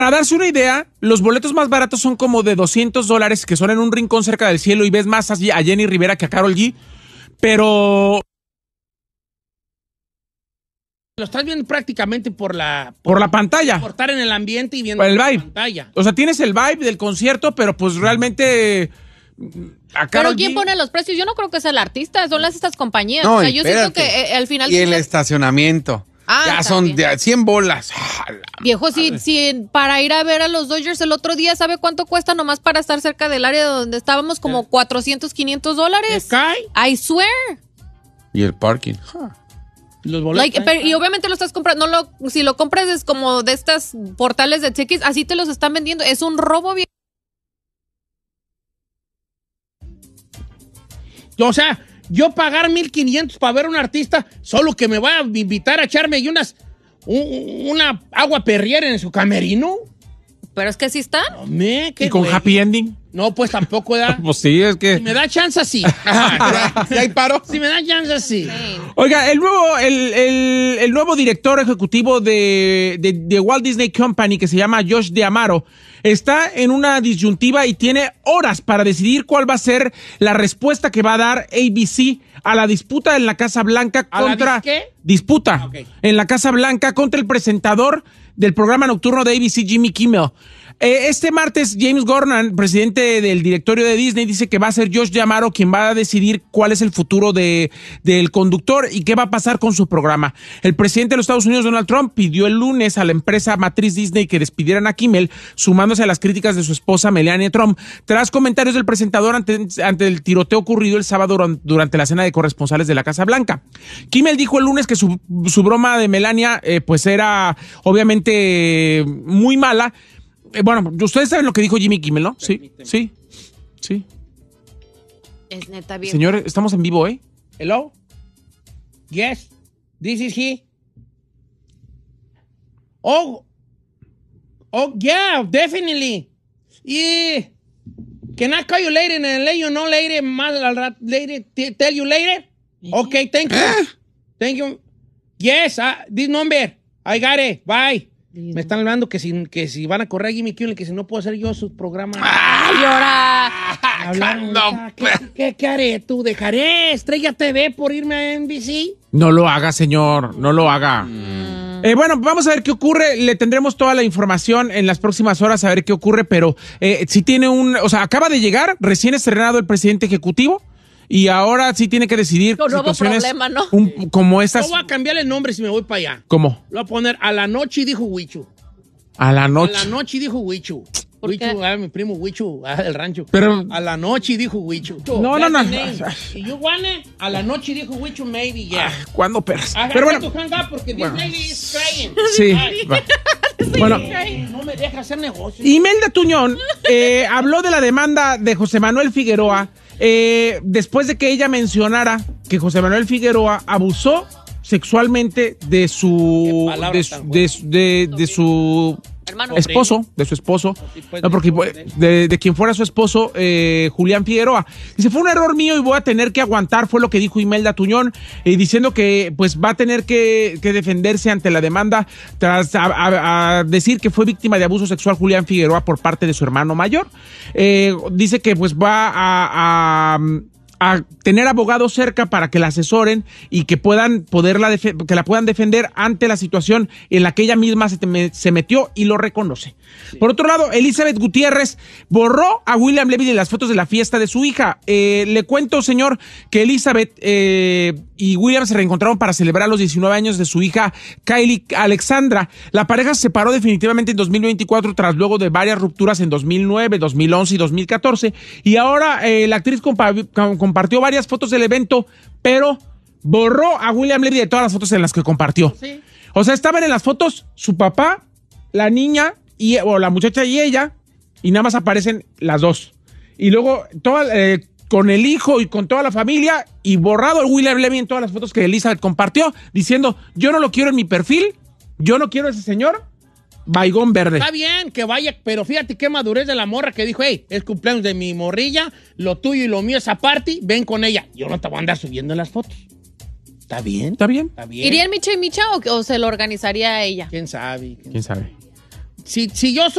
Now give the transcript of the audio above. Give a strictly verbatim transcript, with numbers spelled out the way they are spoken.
Para darse una idea, los boletos más baratos son como de doscientos dólares, que son en un rincón cerca del cielo y ves más así a Jenny Rivera que a Karol G. Pero... Lo estás viendo prácticamente por la... Por, por la pantalla. Por estar en el ambiente y viendo el la vibe. pantalla. O sea, tienes el vibe del concierto, pero pues realmente... A Pero ¿quién G... pone los precios? Yo no creo que sea el artista, son las estas compañías. No, o sea, yo siento que eh, al final... Y el estacionamiento. Ah, ya son bien. De cien bolas. Viejo, si, si para ir a ver a los Dodgers el otro día, ¿sabe cuánto cuesta nomás para estar cerca del área donde estábamos? Como cuatrocientos, quinientos dólares. I swear. Y el parking. Huh. Los boletos. Like, pero, y obviamente lo estás comprando, no lo, si lo compras es como de estas portales de tickets, así te los están vendiendo. Es un robo bien. O sea, yo pagar mil quinientos para ver a un artista, solo que me va a invitar a echarme y unas, un, una agua perriera en su camerino. Pero es que sí está. No, me, ¿Y con güey. happy ending? No, pues tampoco da. Pues sí, es que... Si me da chance, sí. ¿Ya, ya hay paro? Si me da chance, sí. sí. Oiga, el nuevo, el, el, el nuevo director ejecutivo de, de, de Walt Disney Company, que se llama Josh D'Amaro, está en una disyuntiva y tiene horas para decidir cuál va a ser la respuesta que va a dar A B C a la disputa en la Casa Blanca contra... ¿A qué? Disputa Okay. en la Casa Blanca contra el presentador del programa nocturno de A B C, Jimmy Kimmel. Eh, este martes, James Gorman, presidente del directorio de Disney, dice que va a ser Josh D'Amaro quien va a decidir cuál es el futuro de, del conductor y qué va a pasar con su programa. El presidente de los Estados Unidos, Donald Trump, pidió el lunes a la empresa matriz Disney que despidieran a Kimmel, sumándose a las críticas de su esposa Melania Trump, tras comentarios del presentador ante, ante el tiroteo ocurrido el sábado durante la cena de corresponsales de la Casa Blanca. Kimmel dijo el lunes que su, su broma de Melania eh, pues era obviamente muy mala. Eh, bueno, ustedes saben lo que dijo Jimmy Kimmel, ¿no? Sí, sí, sí. Es neta bien. Señor, estamos en vivo, ¿eh? Hello? Yes, this is he. Oh, oh, yeah, definitely. Yeah. Can I call you later and let you know later, más al rato, later, tell you later? Okay, thank you. Thank you. Yes, uh, this number. I got it. Bye. Me están hablando que si, que si van a correr a Jimmy Kimmel, que si no puedo hacer yo su programa. ¡Ay, llora! Hablaron, ¿qué, qué, ¿Qué haré tú? ¿Dejaré Estrella T V por irme a N B C? No lo haga, señor, no lo haga. Mm. Eh, bueno, vamos a ver qué ocurre. Le tendremos toda la información en las próximas horas a ver qué ocurre, pero eh, si tiene un... O sea, acaba de llegar, recién estrenado el presidente ejecutivo, y ahora sí tiene que decidir con nuevo situaciones problema, ¿no? un, como estas. No voy a cambiar el nombre si me voy para allá. ¿Cómo? Lo voy a poner A la Noche dijo Huichu. A la noche. A la noche dijo Huichu. Huichu, ah, mi primo Huichu, ah, del rancho. Pero... A la noche dijo Huichu. No, no, no. Y yo guane, a la noche dijo Huichu, maybe, yeah. Ah, ¿cuándo, perras? Pero bueno. Porque bueno. This lady is crying. Sí. Bueno. No me deja hacer negocio. Imelda Tuñón eh, habló de la demanda de José Manuel Figueroa eh, después de que ella mencionara que José Manuel Figueroa abusó sexualmente de su de, de, de, de su hermano esposo, de su esposo, no, porque de, de quien fuera su esposo, eh, Julián Figueroa. Dice, fue un error mío y voy a tener que aguantar, fue lo que dijo Imelda Tuñón, eh, diciendo que pues va a tener que, que defenderse ante la demanda tras a, a, a decir que fue víctima de abuso sexual Julián Figueroa por parte de su hermano mayor. Eh, dice que pues va a, a a tener abogados cerca para que la asesoren y que puedan poderla que la puedan defender ante la situación en la que ella misma se, te se metió y lo reconoce. Sí. Por otro lado, Elizabeth Gutiérrez borró a William Levy de las fotos de la fiesta de su hija. Eh, le cuento, señor, que Elizabeth eh, y William se reencontraron para celebrar los diecinueve años de su hija Kylie Alexandra. La pareja se separó definitivamente en dos mil veinticuatro tras luego de varias rupturas en dos mil nueve, dos mil once y dos mil catorce. Y ahora eh, la actriz compa compartió varias fotos del evento, pero borró a William Levy de todas las fotos en las que compartió. ¿Sí? O sea, estaban en las fotos su papá, la niña, y, o la muchacha y ella, y nada más aparecen las dos. Y luego toda, eh, con el hijo y con toda la familia, y borrado el William Levy en todas las fotos que Elizabeth compartió, diciendo, yo no lo quiero en mi perfil, yo no quiero a ese señor, baigón verde. Está bien que vaya, pero fíjate qué madurez de la morra que dijo, hey, es cumpleaños de mi morrilla, lo tuyo y lo mío es aparte, ven con ella. Yo no te voy a andar subiendo las fotos. ¿Está bien? ¿Está bien? ¿Está bien? ¿Iría el Micha y Micha o, o se lo organizaría a ella? ¿Quién sabe? ¿Quién sabe? Si, si yo soy